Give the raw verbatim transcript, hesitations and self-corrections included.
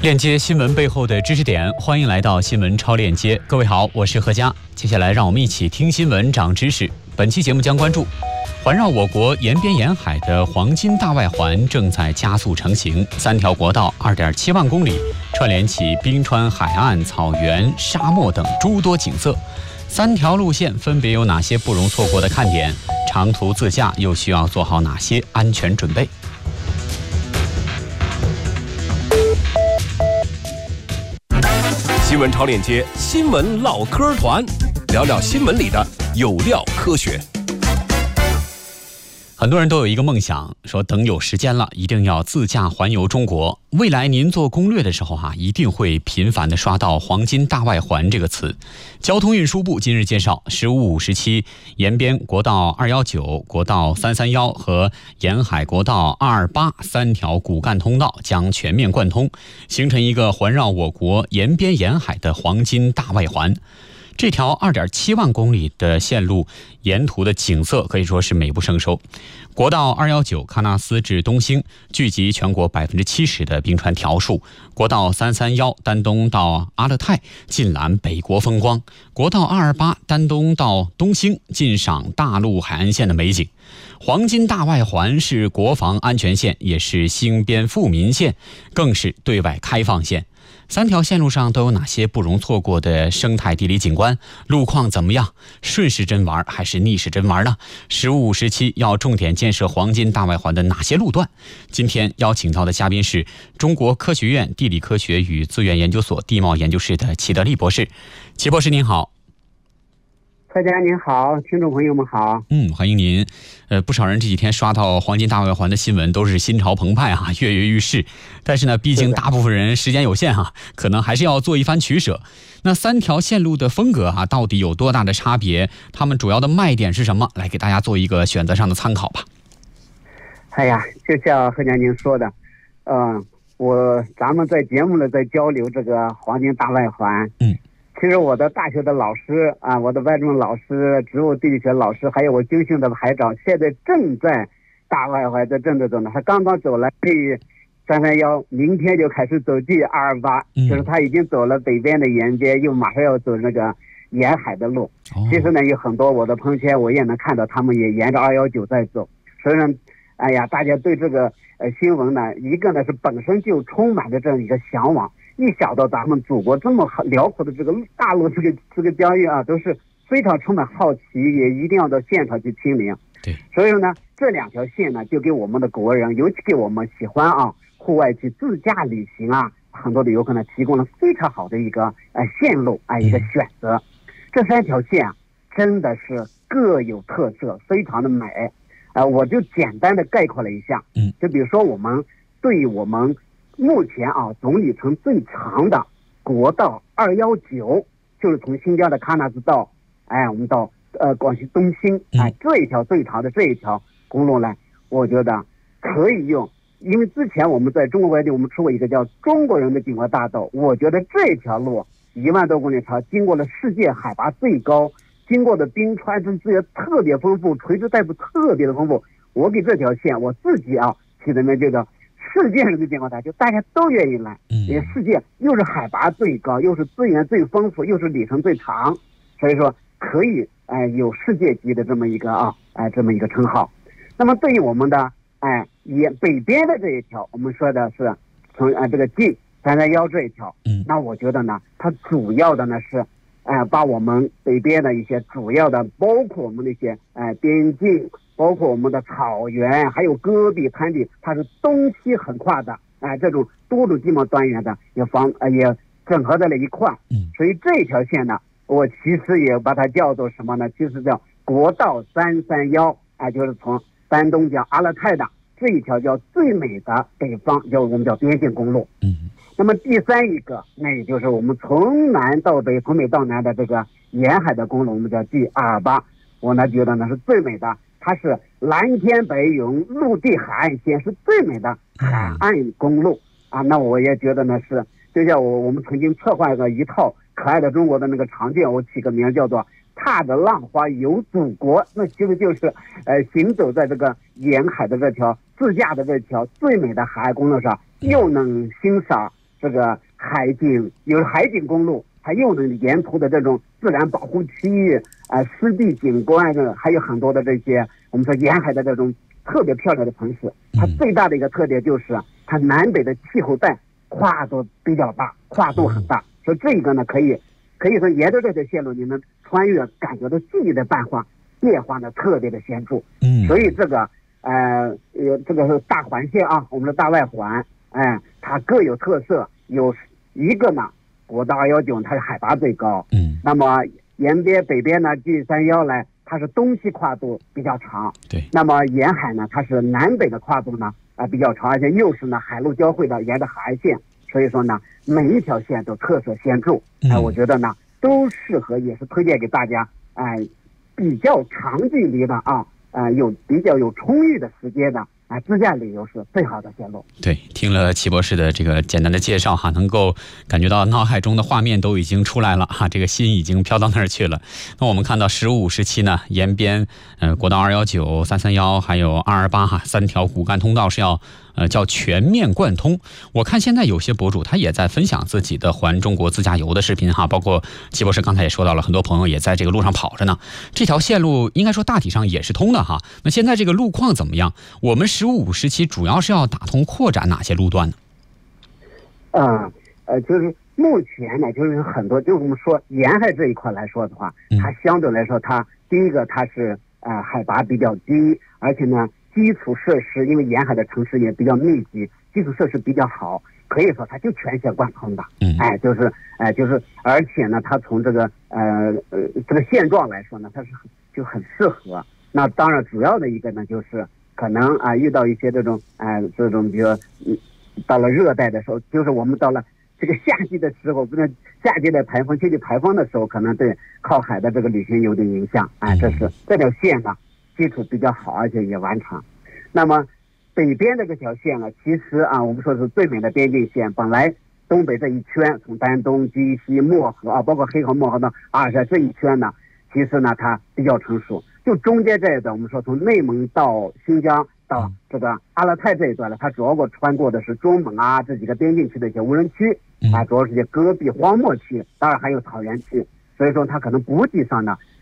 链接新闻背后的知识点，欢迎来到新闻超链接。各位好，我是何佳。接下来让我们一起听新闻长知识。本期节目将关注环绕我国沿边沿海的黄金大外环正在加速成型，三条国道 二点七万公里，串联起冰川、海岸、草原、沙漠等诸多景色。三条路线分别有哪些不容错过的看点？长途自驾又需要做好哪些安全准备？ 新闻超链接，新闻唠嗑团，聊聊新闻里的有料科学。 很多人都有一个梦想，说等有时间了，一定要自驾环游中国。未来您做攻略的时候哈、啊，一定会频繁地刷到黄金大外环这个词。交通运输部今日介绍，十五、五十七沿边国道二一九、国道三三一和沿海国道二二八三条骨干通道将全面贯通，形成一个环绕我国沿边沿海的黄金大外环。这条 二点七万公里的线路，沿途的景色可以说是美不胜收。国道二一九喀纳斯至东兴，聚集全国 百分之七十 的冰川条数；国道三三一丹东到阿勒泰，尽览北国风光；国道二二八丹东到东兴，尽赏大陆海岸线的美景。黄金大外环是国防安全线，也是兴边富民线，更是对外开放线。三条线路上都有哪些不容错过的生态地理景观？路况怎么样？顺时针玩还是逆时针玩呢？十五、五十七要重点建设黄金大外环的哪些路段？今天邀请到的嘉宾是中国科学院地理科学与资源研究所地貌研究室的齐德利博士。齐博士您好。 大家您好，听众朋友们好。 嗯，欢迎您。呃，不少人这几天刷到黄金大外环的新闻，都是心潮澎湃啊，跃跃欲试。但是呢，毕竟大部分人时间有限哈、啊，可能还是要做一番取舍。那三条线路的风格啊，到底有多大的差别？它们主要的卖点是什么？来给大家做一个选择上的参考吧。 哎呀，就像何家您说的，嗯、呃，我咱们在节目里在交流这个黄金大外环，嗯。其实我的大学的老师啊，我的外专老师、植物地理学老师，还有我军训的排长，现在正在大外环的正在走呢。他刚刚走了 G 三三一，明天就开始走 G 二二八，就是他已经走了北边的沿边，又马上要走那个沿海的路。哦、其实呢，有很多我的朋友圈我也能看到，他们也沿着二一九在走。所以呢，哎呀，大家对这个呃新闻呢，一个呢是本身就充满着这样一个向往。一想到咱们祖国这么辽阔的这个大陆，这个这个疆域啊，都是非常充满好奇，也一定要到现场去亲临。 对， 所以呢，这两条线呢，就给我们的国人，尤其给我们喜欢啊户外去自驾旅行啊，很多的游客呢，提供了非常好的一个呃线路啊一个选择。这三条线啊，真的是各有特色，非常的美。呃，我就简单的概括了一下，嗯，就比如说我们对于我们目前啊，总里程最长的国道二一九，就是从新疆的喀纳斯到，哎，我们到呃广西东兴，哎，这一条最长的这一条公路呢，我觉得可以用，因为之前我们在中国外地我们出过一个叫中国人的景观大道，我觉得这条路一万多公里长，经过了世界海拔最高，经过的冰川资源特别丰富，垂直带部特别的丰富，我给这条线我自己啊起的名就叫世界上的景观大道，就大家都愿意来。因为世界又是海拔最高，又是资源最丰富，又是里程最长，所以说可以哎、呃、有世界级的这么一个啊哎、呃、这么一个称号。那么对于我们的哎也北边的这一条，我们说的是从啊、呃、这个 G 三三一这一条，嗯，那我觉得呢，它主要的呢是哎、呃、把我们北边的一些主要的，包括我们那些哎、呃、边境。包括我们的草原，还有戈壁滩地，它是东西横跨的，哎、呃，这种多种地貌单元的也防呃也整合在了一块。嗯，所以这条线呢，我其实也把它叫做什么呢？其实叫国道三三一，哎，就是从丹东讲阿勒泰的这一条叫最美的北方，叫我们叫边境公路。嗯，那么第三一个，那也就是我们从南到北，从北到南的这个沿海的公路，我们叫 G 二二八。我呢觉得呢是最美的。它是蓝天白云，陆地海岸线，是最美的海岸公路啊！那我也觉得呢是，就像我我们曾经策划过一套可爱的中国的那个长卷，我起个名叫做“踏着浪花游祖国”，那其实就是呃行走在这个沿海的这条自驾的这条最美的海岸公路上，又能欣赏这个海景，有海景公路，它又能沿途的这种自然保护区域啊、呃、湿地景观的，还有很多的这些我们说沿海的这种特别漂亮的城市。它最大的一个特点就是它南北的气候带跨度比较大，跨度很大，所以这个呢可以可以说沿着这条线路你们穿越，感觉到季节的变化变化呢特别的显著。 嗯， 所以这个呃呃这个是大环线啊，我们的大外环，哎、呃，它各有特色。有一个呢，国道二幺九它是海拔最高， 嗯， 那么沿边北边呢 G 三幺来，它是东西跨度比较长， 对，那么沿海呢它是南北的跨度呢啊、呃、比较长，而且又是呢海陆交汇的沿着海岸线，所以说呢每一条线都特色显著，哎、呃，我觉得呢都适合，也是推荐给大家，哎、呃，比较长距离的啊，呃，有比较有充裕的时间的。啊，自驾旅游是最好的线路。 对，听了齐博士的这个简单的介绍哈，能够感觉到脑海中的画面都已经出来了哈，这个心已经飘到那儿去了。那我们看到十五、十七呢，沿边呃国道二幺九、三三幺还有二二八哈三条骨干通道是要呃叫全面贯通。我看现在有些博主他也在分享自己的环中国自驾游的视频哈，包括齐博士刚才也说到了，很多朋友也在这个路上跑着呢。这条线路应该说大体上也是通的哈。那现在这个路况怎么样？我们十五、十七主要是要打通扩展哪些路段呢？ 呃呃，就是目前呢，就是很多，就是我们说沿海这一块来说的话，它相对来说，它第一个它是呃海拔比较低，而且呢基础设施，因为沿海的城市也比较密集，基础设施比较好，可以说它就全线贯通的。嗯，哎，就是哎、呃、就是，而且呢，它从这个呃呃这个现状来说呢，它是就很适合。那当然，主要的一个呢就是可能啊、呃、遇到一些这种哎、呃、这种，比如嗯到了热带的时候，就是我们到了这个夏季的时候，不是夏季的台风、秋季台风的时候，可能对靠海的这个旅行有点影响。哎，这是这条线呢基础比较好，而且也完成。那么北边这个条线呢，其实啊我们说是最美的边境线，本来东北这一圈从丹东、鸡西、漠河啊，包括黑河、漠河到阿尔山这一圈呢，其实呢它比较成熟。就中间这一段，我们说从内蒙到新疆到这个阿勒泰这一段呢，它主要穿过的是中蒙啊这几个边境区的一些无人区啊，主要是些戈壁荒漠区，当然还有草原区。所以说它可能补给上呢，